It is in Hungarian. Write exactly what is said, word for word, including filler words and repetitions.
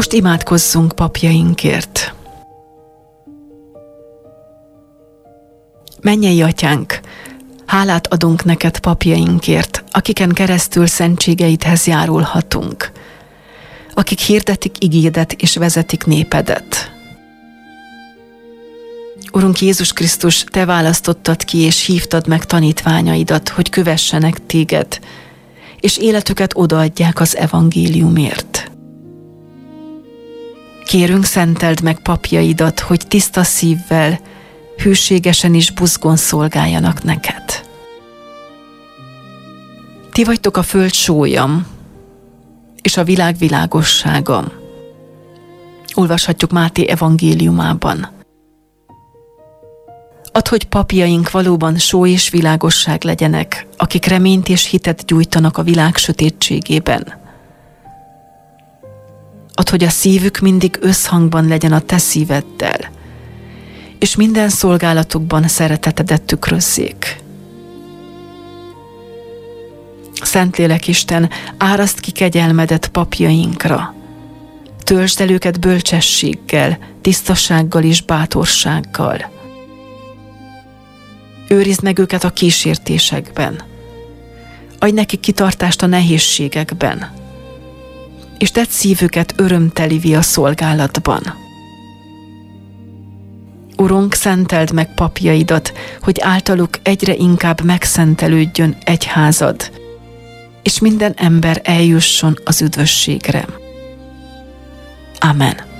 Most imádkozzunk papjainkért. Mennyei Atyánk, hálát adunk neked papjainkért, akiken keresztül szentségeidhez járulhatunk, akik hirdetik igédet és vezetik népedet. Urunk Jézus Krisztus, te választottad ki és hívtad meg tanítványaidat, hogy kövessenek téged, és életüket odaadják az evangéliumért. Kérünk, szenteld meg papjaidat, hogy tiszta szívvel, hűségesen és buzgón szolgáljanak neked. Ti vagytok a föld sólyam, és a világ világossága. Olvashatjuk Máté evangéliumában. Add, hogy papjaink valóban só és világosság legyenek, akik reményt és hitet gyújtanak a világ sötétségében. Add, hogy a szívük mindig összhangban legyen a te szíveddel, és minden szolgálatukban szeretetedet tükrözzék. Szentlélek Isten, áraszt ki kegyelmedet papjainkra, töltsd el őket bölcsességgel, tisztasággal és bátorsággal. Őrizd meg őket a kísértésekben, adj nekik kitartást a nehézségekben, és tedd szívüket örömtelivé a szolgálatban. Urunk, szenteld meg papjaidat, hogy általuk egyre inkább megszentelődjön egyházad, és minden ember eljusson az üdvösségre. Amen.